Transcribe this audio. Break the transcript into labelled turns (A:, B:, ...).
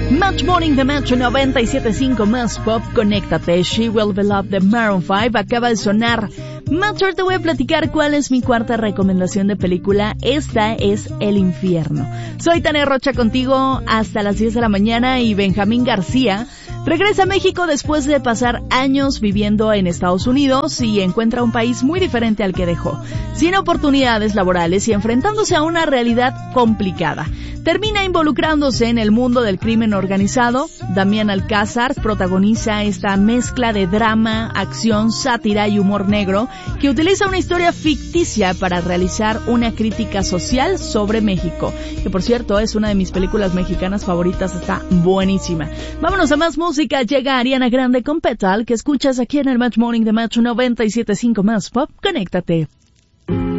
A: Match Morning de Match 97.5 más pop, conéctate. She Will Be Loved de Maroon 5 acaba de sonar. Matcher, te voy a platicar cuál es mi cuarta recomendación de película. Esta es El Infierno. Soy Tania Rocha contigo hasta las 10 de la mañana y Benjamín García regresa a México después de pasar años viviendo en Estados Unidos y encuentra un país muy diferente al que dejó, sin oportunidades laborales y enfrentándose a una realidad complicada. Termina involucrándose en el mundo del crimen organizado. Damián Alcázar protagoniza esta mezcla de drama, acción, sátira y humor negro que utiliza una historia ficticia para realizar una crítica social sobre México, que por cierto es una de mis películas mexicanas favoritas, está buenísima. Vámonos a más música, llega Ariana Grande con Petal, que escuchas aquí en el Match Morning de Match 97.5 más pop, conéctate.